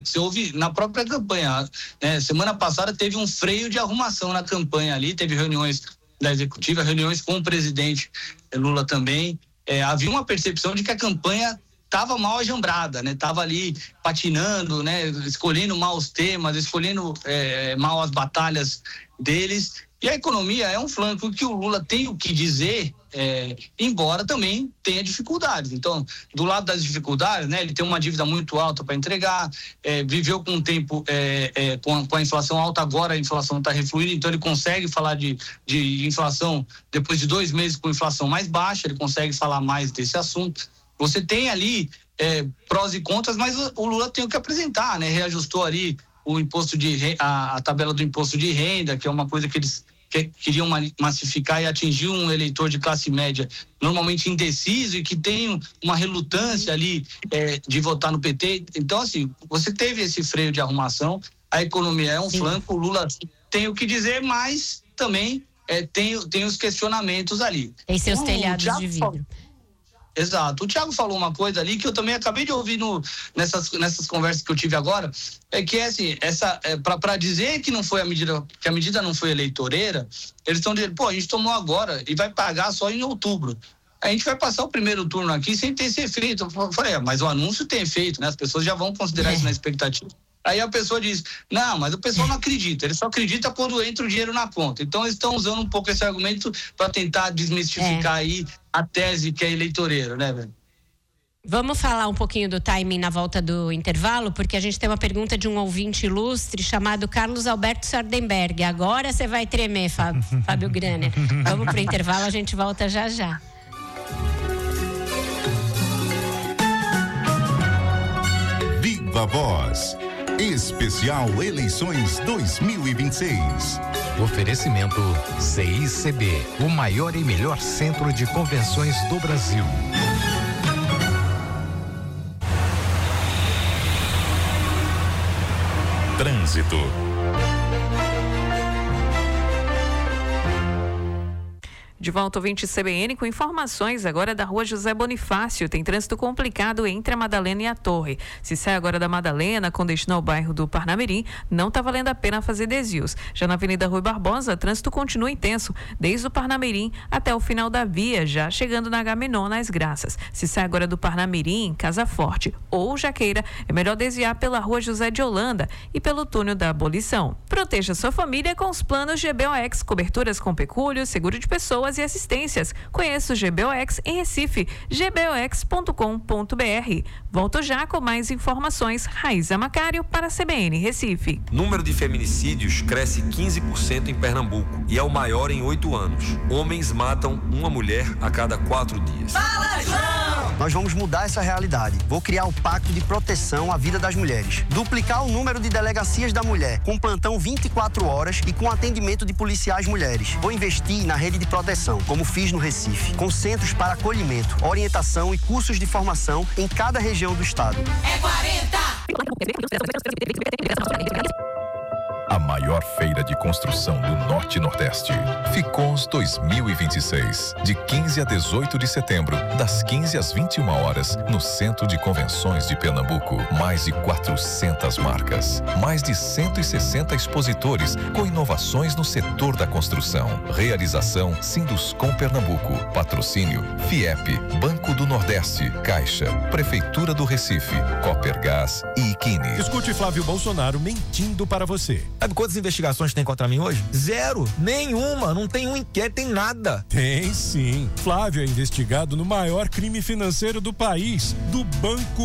Você ouve na própria campanha, né? Semana passada teve um freio de arrumação na campanha ali, teve reuniões da executiva, reuniões com o presidente Lula também. Havia uma percepção de que a campanha estava mal ajambrada, né? Tava ali patinando, né? Escolhendo mal os temas, escolhendo mal as batalhas deles. E a economia é um flanco que o Lula tem o que dizer, embora também tenha dificuldades. Então, do lado das dificuldades, né? Ele tem uma dívida muito alta para entregar, viveu com um tempo com a inflação alta, agora a inflação está refluindo, então ele consegue falar de inflação depois de 2 meses com inflação mais baixa, ele consegue falar mais desse assunto. Você tem ali prós e contras, mas o Lula tem o que apresentar, né? Reajustou ali o imposto a tabela do imposto de renda, que é uma coisa que eles queriam massificar e atingir um eleitor de classe média normalmente indeciso e que tem uma relutância ali de votar no PT. Então, assim, você teve esse freio de arrumação, a economia é um flanco, o Lula tem o que dizer, mas também tem os questionamentos ali. Tem seus telhados de vidro. Exato. O Thiago falou uma coisa ali que eu também acabei de ouvir nessas conversas que eu tive agora, que assim, para dizer que não foi que a medida não foi eleitoreira, eles estão dizendo, a gente tomou agora e vai pagar só em outubro. A gente vai passar o primeiro turno aqui sem ter esse efeito. Eu falei, mas o anúncio tem efeito, né? As pessoas já vão considerar isso na expectativa. Aí a pessoa diz, não, mas o pessoal não acredita, ele só acredita quando entra o dinheiro na conta. Então eles estão usando um pouco esse argumento para tentar desmistificar aí a tese que é eleitoreira, né, velho? Vamos falar um pouquinho do timing na volta do intervalo, porque a gente tem uma pergunta de um ouvinte ilustre chamado Carlos Alberto Sardenberg. Agora você vai tremer, Fábio Graner. Vamos pro intervalo, a gente volta já já. Viva Voz. Especial Eleições 2026. Oferecimento CICB, o maior e melhor centro de convenções do Brasil. Trânsito. De volta ao 20 CBN com informações agora da rua José Bonifácio. Tem trânsito complicado entre a Madalena e a Torre. Se sai agora da Madalena com destino ao bairro do Parnamirim, não está valendo a pena fazer desvios. Já na Avenida Rui Barbosa, trânsito continua intenso, desde o Parnamirim até o final da via, já chegando na Agamenon, nas Graças. Se sai agora do Parnamirim, Casa Forte ou Jaqueira, é melhor desviar pela rua José de Holanda e pelo túnel da Abolição. Proteja sua família com os planos GBOX, coberturas com pecúlio, seguro de pessoas e assistências. Conheça o GBOX em Recife, gbox.com.br. Volto já com mais informações. Raíza Macário para a CBN Recife. Número de feminicídios cresce 15% em Pernambuco e é o maior em 8 anos. Homens matam uma mulher a cada 4 dias. Fala, João! Nós vamos mudar essa realidade. Vou criar o Pacto de Proteção à Vida das Mulheres. Duplicar o número de delegacias da mulher, com plantão 24 horas e com atendimento de policiais mulheres. Vou investir na rede de proteção, como fiz no Recife, com centros para acolhimento, orientação e cursos de formação em cada região do estado. É 40! A maior feira de construção do Norte e Nordeste. Ficons 2026. De 15 a 18 de setembro, das 15 às 21 horas, no Centro de Convenções de Pernambuco. Mais de 400 marcas. Mais de 160 expositores com inovações no setor da construção. Realização Sinduscom Pernambuco. Patrocínio FIEP, Banco do Nordeste, Caixa, Prefeitura do Recife, Copergás e Iquine. Escute Flávio Bolsonaro mentindo para você. Sabe quantas investigações tem contra mim hoje? 0. Nenhuma. Não tem um inquérito, tem nada. Tem sim. Flávio é investigado no maior crime financeiro do país, do Banco